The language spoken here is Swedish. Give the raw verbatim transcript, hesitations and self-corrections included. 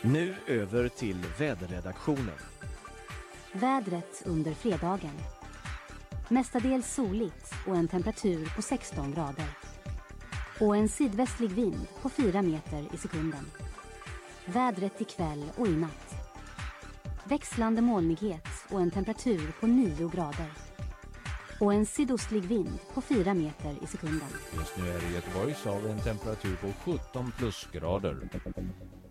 Nu över till väderredaktionen. Vädret under fredagen. Mestadels soligt och en temperatur på sexton grader. Och en sydvästlig vind på fyra meter i sekunden. Vädret ikväll och i natt. Växlande molnighet och en temperatur på nio grader. Och en sydostlig vind på fyra meter i sekunden. Just nu är det i Göteborg så har vi en temperatur på sjutton plusgrader.